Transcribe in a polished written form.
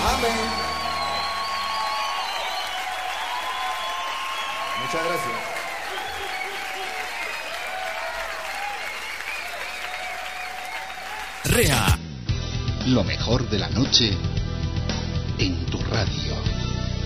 Amén. Muchas gracias. REA. Lo mejor de la noche en tu radio.